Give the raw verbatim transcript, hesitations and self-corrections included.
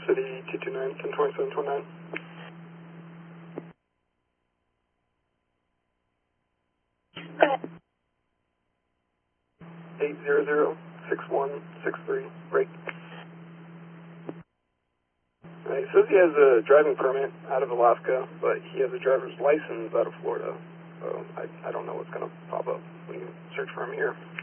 City, two two nine, ten twenty-seven twenty-nine. eight zero zero, six one six three, break. Uh, he says he has a driving permit out of Alaska, but he has a driver's license out of Florida. So I, I don't know what's going to pop up when you search for him here.